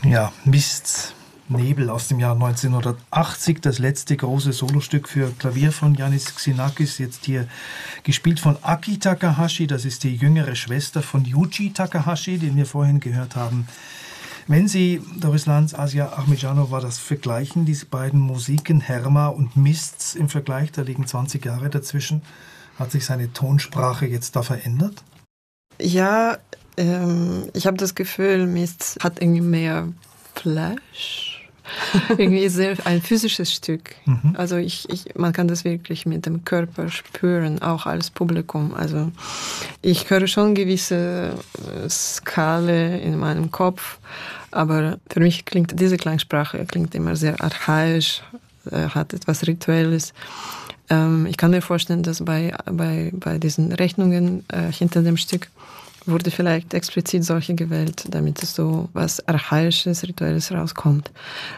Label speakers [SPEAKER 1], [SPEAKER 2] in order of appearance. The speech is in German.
[SPEAKER 1] Ja, Mists Nebel aus dem Jahr 1980, das letzte große Solostück für Klavier von Iannis Xenakis, jetzt hier gespielt von Aki Takahashi, das ist die jüngere Schwester von Yuji Takahashi, den wir vorhin gehört haben. Wenn Sie, Doris Lanz, Asia Ahmedjanova, das vergleichen, diese beiden Musiken, Herma und Mists im Vergleich, da liegen 20 Jahre dazwischen, hat sich seine Tonsprache jetzt da verändert?
[SPEAKER 2] Ja, ich habe das Gefühl, Mists hat irgendwie mehr Flash. Irgendwie sehr ein physisches Stück. Also man kann das wirklich mit dem Körper spüren, auch als Publikum. Also ich höre schon gewisse Skale in meinem Kopf, aber für mich klingt diese Klangsprache immer sehr archaisch, hat etwas Rituelles. Ich kann mir vorstellen, dass bei diesen Rechnungen hinter dem Stück wurde vielleicht explizit solche gewählt, damit es so was Archaisches, Rituelles rauskommt.